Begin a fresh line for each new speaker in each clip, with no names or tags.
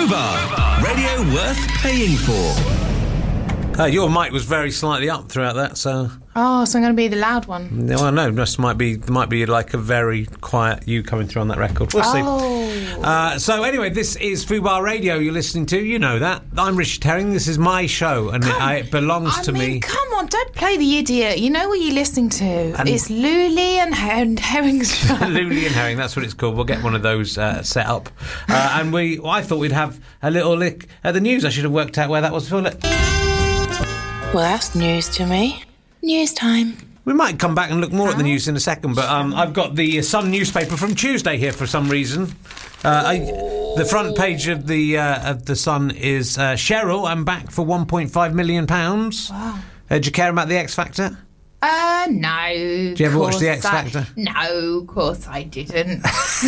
Fubar, radio worth paying for.
Your mic was very slightly up throughout that, so...
Oh, so I'm going to be the loud one.
Well, no, this might be like a very quiet you coming through on that record. We'll see. So anyway, this is Fubar Radio you're listening to. You know that. I'm Richard Herring. This is my show, and it belongs to me.
Come on, don't play the idiot. You know what you're listening to. It's Luli and Herring's show.
Luli and Herring, that's what it's called. We'll get one of those set up. And I thought we'd have a little lick at the news. I should have worked out where that was.
Well, that's news to me. News time.
We might come back and look more at the news in a second, but I've got the Sun newspaper from Tuesday here for some reason. The front page of the Sun is Cheryl, I'm back for £1.5 million. Wow. Do you care about the X Factor?
No.
Did you ever watch the X Factor?
No, of course I didn't.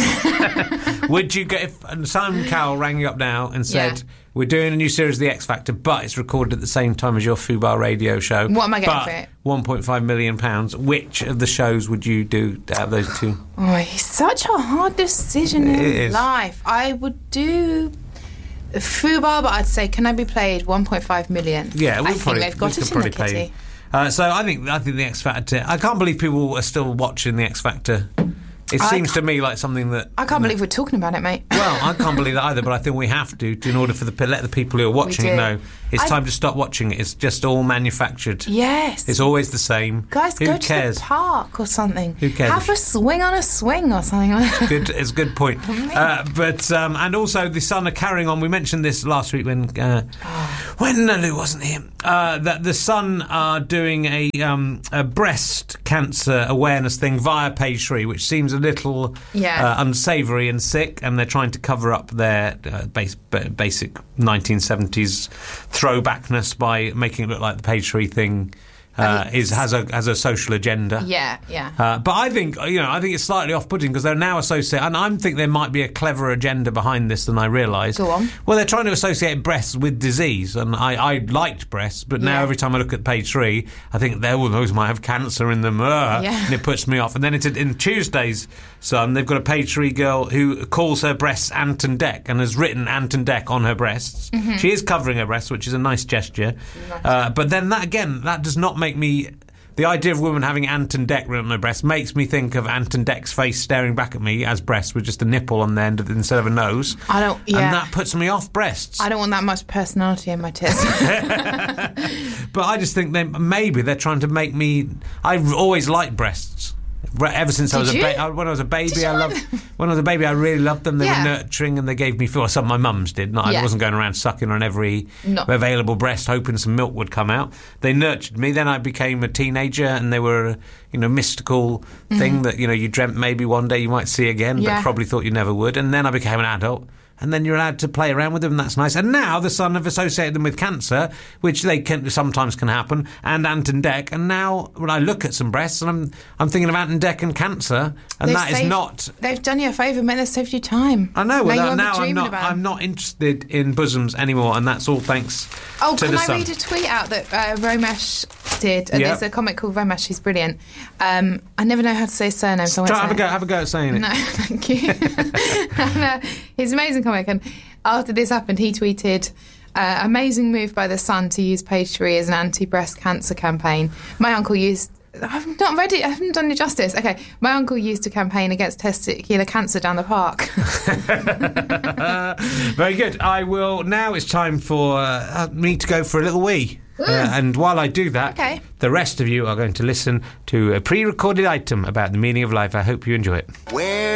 Would you get if Simon Cowell rang you up now and said, we're doing a new series of the X Factor, but it's recorded at the same time as your Fubar radio show.
What am I getting for it?
£1.5 million. Which of the shows would you do out of those two?
Oh, it's such a hard decision in life. I would do Fubar, but I'd say, can I be played 1.5 million?
Yeah,
I think they've got it in the kitty.
So I think the X Factor. I can't believe people are still watching the X Factor. It seems to me like something that...
I can't believe we're talking about it, mate.
Well, I can't believe that either, but I think we have to in order for let the people who are watching it know it's time to stop watching it. It's just all manufactured.
Yes.
It's always the same.
Guys, go to the park or something.
Who cares?
Have a swing on a swing or something like that.
It's a good point. And also the Sun are carrying on. We mentioned this last week when Lou wasn't here. That the Sun are doing a breast cancer awareness thing via Page 3, which seems a little unsavoury and sick, and they're trying to cover up their basic 1970s throwbackness by making it look like the Page 3 thing has a social agenda. But I think it's slightly off-putting because they're now associating, and I think there might be a clever agenda behind this than I realised.
Go on.
Well, they're trying to associate breasts with disease, and I liked breasts, but now every time I look at Page 3, I think those might have cancer in them, and it puts me off. And then it's in Tuesday's Sun, they've got a Page 3 girl who calls her breasts Ant and Dec and has written Ant and Dec on her breasts. Mm-hmm. She is covering her breasts, which is a nice gesture. But then that does not make me... The idea of women having Ant and Dec written on their breasts makes me think of Ant and Dec's face staring back at me as breasts with just a nipple on the end instead of a nose. And that puts me off breasts.
I don't want that much personality in my tits.
But I just think maybe they're trying to make me... I've always liked breasts. Ever since I was when I was a baby, I really loved them. They were nurturing and they gave me feel. Some of my mums did. I wasn't going around sucking on every available breast, hoping some milk would come out. They nurtured me. Then I became a teenager, and they were a mystical thing that you dreamt maybe one day you might see again, but probably thought you never would. And then I became an adult. And then you're allowed to play around with them, and that's nice. And now the Sun have associated them with cancer, which sometimes can happen, and Ant and Dec. And now when I look at some breasts, and I'm thinking of Ant and Dec and cancer, and
They've done you a favour, mate. They've saved you time.
I know. I'm not interested in bosoms anymore, and that's all thanks to the Sun.
Can I read a tweet out that Romesh did? And there's a comic called Romesh. He's brilliant. I never know how to say his surname, so
have a go at saying it.
No, thank you. He's an amazing comic, and after this happened, he tweeted, amazing move by the Sun to use Page 3 as an anti-breast cancer campaign. My uncle used... I've not read it. I haven't done it justice. Okay, my uncle used to campaign against testicular cancer down the park.
Very good. Now it's time for me to go for a little wee. And while I do that, the rest of you are going to listen to a pre-recorded item about the meaning of life. I hope you enjoy it.